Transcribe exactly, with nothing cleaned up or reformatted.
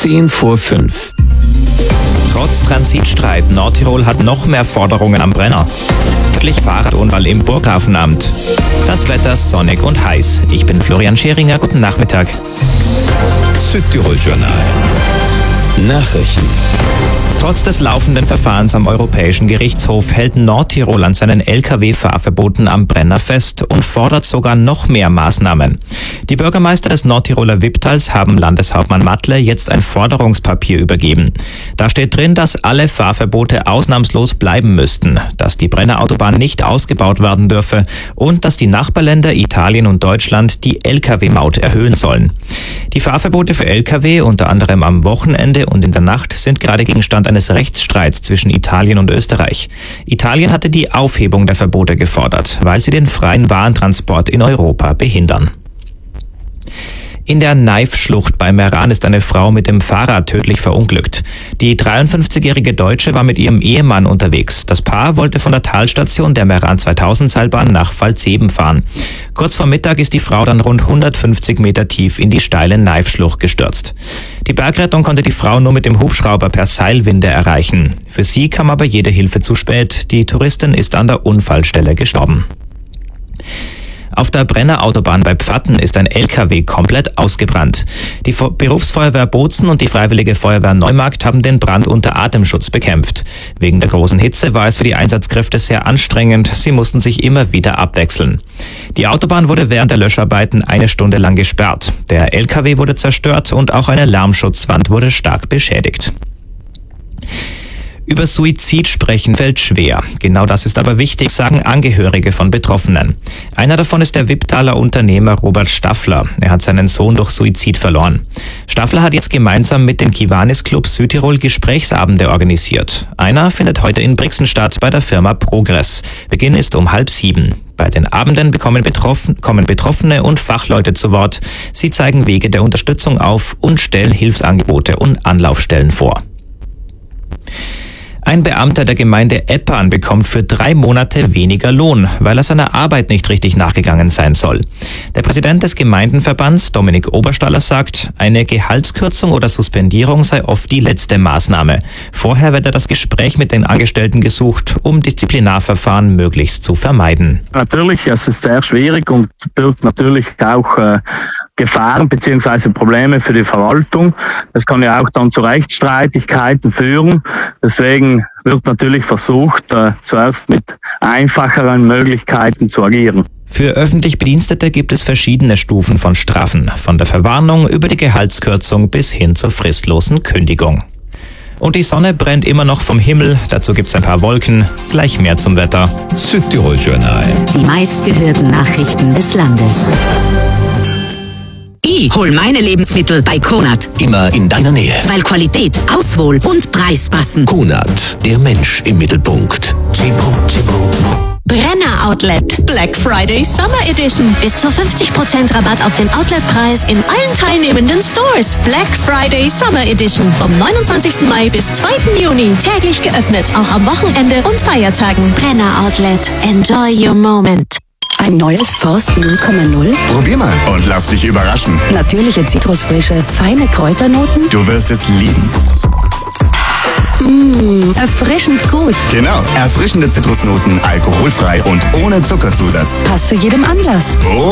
zehn vor fünf. Trotz Transitstreit, Nordtirol hat noch mehr Forderungen am Brenner. Tödlich Fahrradunfall im Burghafenamt. Das Wetter sonnig und heiß. Ich bin Florian Scheringer, guten Nachmittag. Südtirol-Journal. Nachrichten. Trotz des laufenden Verfahrens am Europäischen Gerichtshof hält Nordtirol an seinen L K W-Fahrverboten am Brenner fest und fordert sogar noch mehr Maßnahmen. Die Bürgermeister des Nordtiroler Wipptals haben Landeshauptmann Mattler jetzt ein Forderungspapier übergeben. Da steht drin, dass alle Fahrverbote ausnahmslos bleiben müssten, dass die Brennerautobahn nicht ausgebaut werden dürfe und dass die Nachbarländer Italien und Deutschland die L K W-Maut erhöhen sollen. Die Fahrverbote für L K W, unter anderem am Wochenende und in der Nacht, sind gerade Gegenstand eines Rechtsstreits zwischen Italien und Österreich. Italien hatte die Aufhebung der Verbote gefordert, weil sie den freien Warentransport in Europa behindern. In der Kneifschlucht bei Meran ist eine Frau mit dem Fahrrad tödlich verunglückt. Die dreiundfünfzigjährige Deutsche war mit ihrem Ehemann unterwegs. Das Paar wollte von der Talstation der Meran zweitausend Seilbahn nach Pfalzeben fahren. Kurz vor Mittag ist die Frau dann rund hundertfünfzig Meter tief in die steile Kneifschlucht gestürzt. Die Bergrettung konnte die Frau nur mit dem Hubschrauber per Seilwinde erreichen. Für sie kam aber jede Hilfe zu spät. Die Touristin ist an der Unfallstelle gestorben. Auf der Brennerautobahn bei Pfatten ist ein L K W komplett ausgebrannt. Die Berufsfeuerwehr Bozen und die Freiwillige Feuerwehr Neumarkt haben den Brand unter Atemschutz bekämpft. Wegen der großen Hitze war es für die Einsatzkräfte sehr anstrengend. Sie mussten sich immer wieder abwechseln. Die Autobahn wurde während der Löscharbeiten eine Stunde lang gesperrt. Der L K W wurde zerstört und auch eine Lärmschutzwand wurde stark beschädigt. Über Suizid sprechen fällt schwer. Genau das ist aber wichtig, sagen Angehörige von Betroffenen. Einer davon ist der Wipptaler Unternehmer Robert Staffler. Er hat seinen Sohn durch Suizid verloren. Staffler hat jetzt gemeinsam mit dem Kiwanis Club Südtirol Gesprächsabende organisiert. Einer findet heute in Brixen statt bei der Firma Progress. Beginn ist um halb sieben. Bei den Abenden bekommen Betroffen, kommen Betroffene und Fachleute zu Wort. Sie zeigen Wege der Unterstützung auf und stellen Hilfsangebote und Anlaufstellen vor. Ein Beamter der Gemeinde Eppan bekommt für drei Monate weniger Lohn, weil er seiner Arbeit nicht richtig nachgegangen sein soll. Der Präsident des Gemeindenverbands, Dominik Oberstaller, sagt, eine Gehaltskürzung oder Suspendierung sei oft die letzte Maßnahme. Vorher werde das Gespräch mit den Angestellten gesucht, um Disziplinarverfahren möglichst zu vermeiden. Natürlich, es ist sehr schwierig und birgt natürlich auch äh, Gefahren bzw. Probleme für die Verwaltung. Das kann ja auch dann zu Rechtsstreitigkeiten führen. Deswegen wird natürlich versucht, äh, zuerst mit einfacheren Möglichkeiten zu agieren. Für öffentlich Bedienstete gibt es verschiedene Stufen von Strafen, von der Verwarnung über die Gehaltskürzung bis hin zur fristlosen Kündigung. Und die Sonne brennt immer noch vom Himmel, dazu gibt's ein paar Wolken, gleich mehr zum Wetter. Südtirol-Journal. Die meistgehörten Nachrichten des Landes. Ich hol meine Lebensmittel bei Konad. Immer in deiner Nähe. Weil Qualität, Auswohl und Preis passen. Konad, der Mensch im Mittelpunkt. Brenner Outlet. Black Friday Summer Edition. Bis zu fünfzig Prozent Rabatt auf den Outletpreis in allen teilnehmenden Stores. Black Friday Summer Edition. Vom neunundzwanzigsten Mai bis zweiten Juni. Täglich geöffnet, auch am Wochenende und Feiertagen. Brenner Outlet. Enjoy your moment. Ein neues Forst null Komma null? Probier mal und lass dich überraschen. Natürliche Zitrusfrische, feine Kräuternoten? Du wirst es lieben. Mmh, erfrischend gut. Genau, erfrischende Zitrusnoten, alkoholfrei und ohne Zuckerzusatz. Passt zu jedem Anlass. Oh.